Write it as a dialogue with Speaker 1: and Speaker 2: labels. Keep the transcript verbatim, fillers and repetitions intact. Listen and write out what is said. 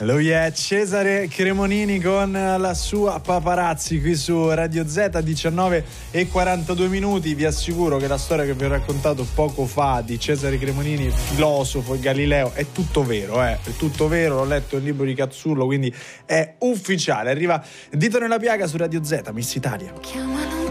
Speaker 1: Lui è Cesare Cremonini con la sua Paparazzi qui su Radio Z, diciannove e quarantadue minuti. Vi assicuro che la storia che vi ho raccontato poco fa di Cesare Cremonini, filosofo e Galileo, è tutto vero, eh? È tutto vero, l'ho letto nel libro di Cazzullo, quindi è ufficiale. Arriva Dito nella piaga su Radio Z, Miss Italia.
Speaker 2: Chiamalo